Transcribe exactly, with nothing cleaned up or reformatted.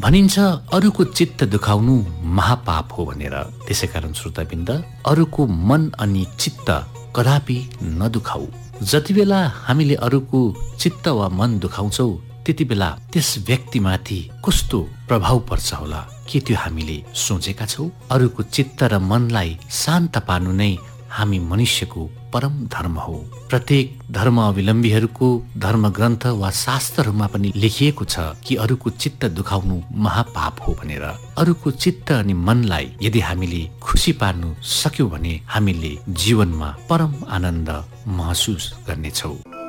भनिन्छ अरूको चित्त दुखाउनु महापाप हो भनेर। त्यसैकारण श्रोताबिन्द, अरूको मन अनि चित्त कदापि नदुखाऊ। जति बेला हामीले अरूको चित्त वा मन दुखाउँछौ त्यति बेला त्यस व्यक्तिमाथि कस्तो प्रभाव पर्छ होला, के त्यो हामीले सोचेका छौँ? अरूको चित्त र मनलाई शान्त पार्नु नै हामी मनुष्यको परम धर्म हो। प्रत्येक धर्म अवलम्बीहरूको धर्म ग्रन्थ वा शास्त्रहरूमा पनि लेखिएको छ कि अरूको चित्त दुखाउनु महापाप हो भनेर। अरूको चित्त अनि मनलाई यदि हामीले खुसी पार्नु सक्यौं भने हामीले जीवनमा परम आनन्द महसुस गर्नेछौँ।